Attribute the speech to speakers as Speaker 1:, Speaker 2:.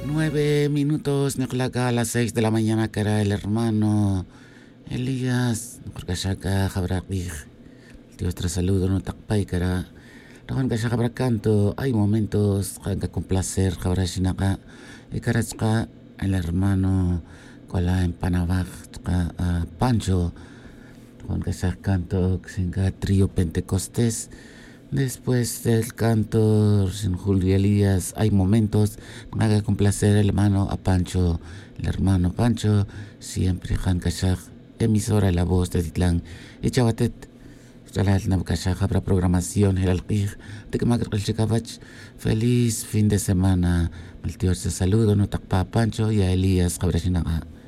Speaker 1: 9 minutos, Nicolaka, a las 6 de la mañana, que era el hermano Elías, Jorgashaka, Jabrakij, Dios tras saludo, no takpay, que era Rajan Kashaka Bracanto. Hay momentos que con placer, Jabrashinaka, y Karachka, el hermano Kola en Panabaj, Pancho, Juan Kashaka canto, Xinga, trío Pentecostés. Después del canto sin Julio Elías, hay momentos que haga complacer el hermano a Pancho, el hermano Pancho, siempre Han Kashak, emisora La Voz de Titlán, y Chabatet, Jalal Nabkashak, habrá programación, el Alquij, de que el Chicabach, feliz fin de semana, el tío se saludo, no takpa a Pancho y a Elías, Jabrashinaka.